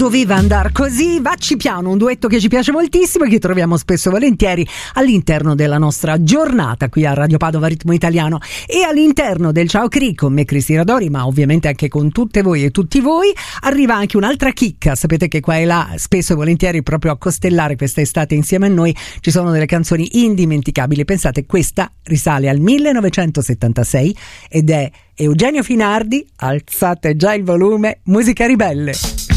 doveva andare così. Vacci piano, un duetto che ci piace moltissimo e che troviamo spesso e volentieri all'interno della nostra giornata qui a Radio Padova Ritmo Italiano e all'interno del Ciao Cri con me Cristina Dori, ma ovviamente anche con tutte voi e tutti voi. Arriva anche un'altra chicca, sapete che qua e là spesso e volentieri proprio a costellare questa estate insieme a noi ci sono delle canzoni indimenticabili. Pensate, questa risale al 1976 ed è Eugenio Finardi, alzate già il volume, Musica Ribelle.